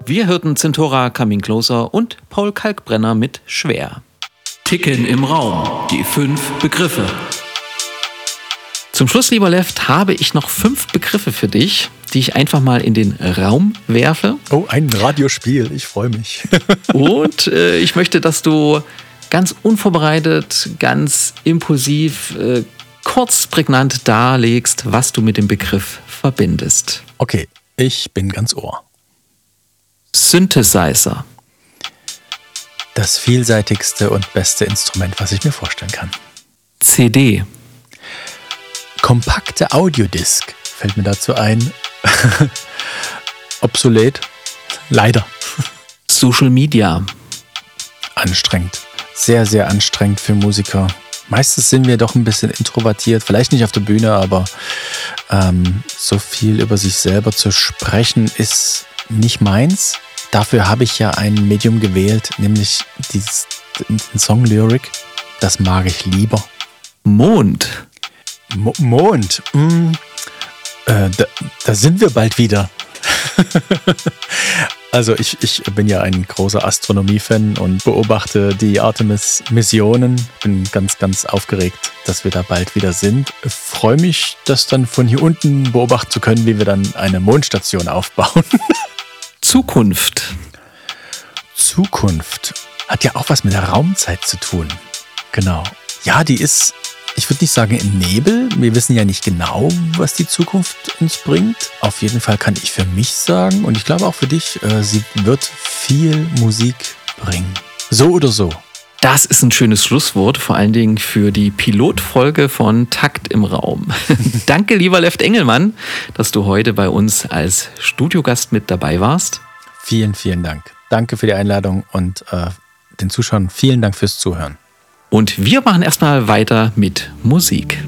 Wir hörten Zentora Coming Closer und Paul Kalkbrenner mit Schwer. Ticken im Raum, die 5 Begriffe. Zum Schluss, lieber Left, habe ich noch 5 Begriffe für dich, die ich einfach mal in den Raum werfe. Oh, ein Radiospiel, ich freue mich. Und ich möchte, dass du ganz unvorbereitet, ganz impulsiv, kurz, prägnant darlegst, was du mit dem Begriff verbindest. Okay, ich bin ganz Ohr. Synthesizer. Das vielseitigste und beste Instrument, was ich mir vorstellen kann. CD. Kompakte Audiodisc fällt mir dazu ein. Obsolet. Leider. Social Media. Anstrengend. Sehr, sehr anstrengend für Musiker. Meistens sind wir doch ein bisschen introvertiert. Vielleicht nicht auf der Bühne, aber so viel über sich selber zu sprechen ist nicht meins. Dafür habe ich ja ein Medium gewählt, nämlich den Song-Lyric. Das mag ich lieber. Mond. Mond. Da sind wir bald wieder. Also ich bin ja ein großer Astronomie-Fan und beobachte die Artemis-Missionen. Bin ganz, ganz aufgeregt, dass wir da bald wieder sind. Ich freue mich, das dann von hier unten beobachten zu können, wie wir dann eine Mondstation aufbauen. Zukunft. Zukunft hat ja auch was mit der Raumzeit zu tun. Genau. Ja, die ist, ich würde nicht sagen im Nebel. Wir wissen ja nicht genau, was die Zukunft uns bringt. Auf jeden Fall kann ich für mich sagen, und ich glaube auch für dich, sie wird viel Musik bringen. So oder so. Das ist ein schönes Schlusswort, vor allen Dingen für die Pilotfolge von Takt im Raum. Danke, lieber Left Engelmann, dass du heute bei uns als Studiogast mit dabei warst. Vielen, vielen Dank. Danke für die Einladung und den Zuschauern vielen Dank fürs Zuhören. Und wir machen erstmal weiter mit Musik.